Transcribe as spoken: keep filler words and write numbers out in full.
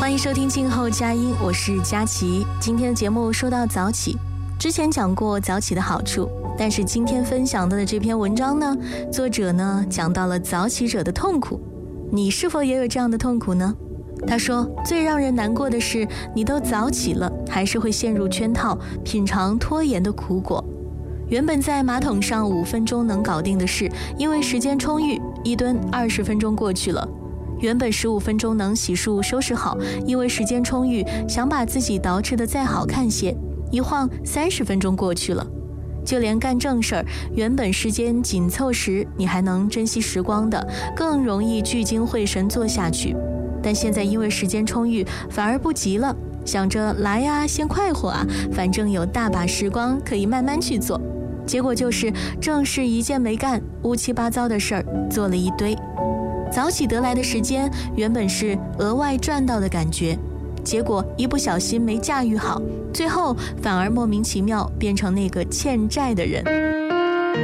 欢迎收听静候佳音，我是佳琪。今天的节目说到早起，之前讲过早起的好处，但是今天分享的这篇文章呢，作者呢讲到了早起者的痛苦。你是否也有这样的痛苦呢？他说，最让人难过的是，你都早起了，还是会陷入圈套，品尝拖延的苦果。原本在马桶上五分钟能搞定的事，因为时间充裕，一蹲二十分钟过去了。原本十五分钟能洗漱收拾好，因为时间充裕，想把自己捯饬得再好看些，一晃三十分钟过去了。就连干正事儿，原本时间紧凑时，你还能珍惜时光的，更容易聚精会神做下去。但现在因为时间充裕，反而不急了，想着来呀，先快活啊，反正有大把时光可以慢慢去做。结果就是正事一件没干，乌七八糟的事儿做了一堆。早起得来的时间原本是额外赚到的感觉，结果一不小心没驾驭好，最后反而莫名其妙变成那个欠债的人。